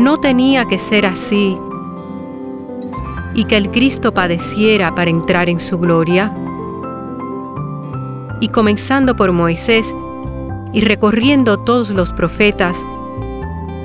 ¿No tenía que ser así y que el Cristo padeciera para entrar en su gloria? Y comenzando por Moisés y recorriendo todos los profetas,